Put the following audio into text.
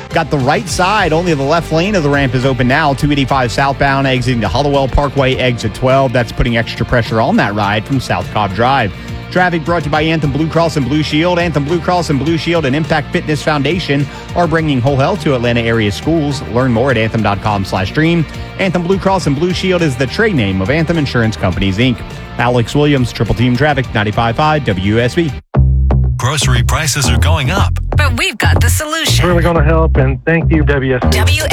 Got the right side. Only the left lane of the ramp is open now. 285 southbound exiting to Hollowell Parkway, exit 12. That's putting extra pressure on that ride from South Cobb Drive. Traffic brought to you by Anthem Blue Cross and Blue Shield. Anthem Blue Cross and Blue Shield and Impact Fitness Foundation are bringing whole health to Atlanta area schools. Learn more at anthem.com/dream. Anthem Blue Cross and Blue Shield is the trade name of Anthem Insurance Companies, Inc. Alex Williams, Triple Team Traffic, 95.5 WSB. Grocery prices are going up, but we've got the solution. Really going to help, and thank you, WSB.